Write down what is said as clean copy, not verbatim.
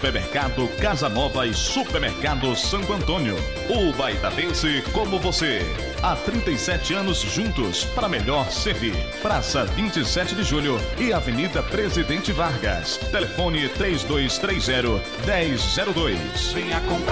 Supermercado Casa Nova e Supermercado Santo Antônio. O Baitabense como você. Há 37 anos juntos para melhor servir. Praça 27 de Julho e Avenida Presidente Vargas. Telefone 3230-1002. Venha comprar.